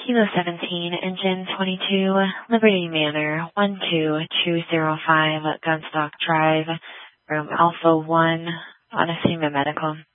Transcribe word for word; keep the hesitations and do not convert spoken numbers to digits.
Kilo seventeen, Engine twenty-two, Liberty Manor, one two two zero five, Gunstock Drive, Room Alpha one, Onasima Medical.